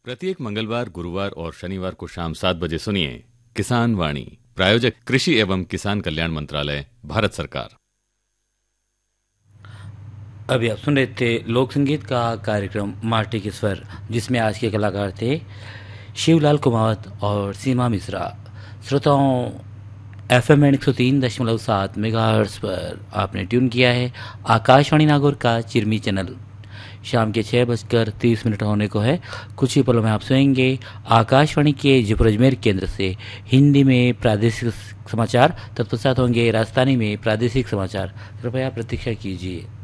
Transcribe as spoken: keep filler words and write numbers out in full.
प्रत्येक मंगलवार, गुरुवार और शनिवार को शाम सात बजे सुनिए किसान वाणी। प्रायोजक कृषि एवं किसान कल्याण मंत्रालय, भारत सरकार। अभी आप सुन रहे थे लोक संगीत का कार्यक्रम माटी के स्वर, जिसमें आज के कलाकार थे शिवलाल कुमावत और सीमा मिश्रा। श्रोताओं, एफ एम एक सौ तीन दशमलव सात मेगाहर्ट्ज पर आपने ट्यून किया है आकाशवाणी नागौर का चिरमी चैनल। शाम के छः बजकर तीस मिनट होने को है। कुछ ही पलों में आप सुनेंगे आकाशवाणी के जयपुर अजमेर केंद्र से हिंदी में प्रादेशिक समाचार, तत्पश्चात होंगे राजस्थानी में प्रादेशिक समाचार। कृपया प्रतीक्षा कीजिए।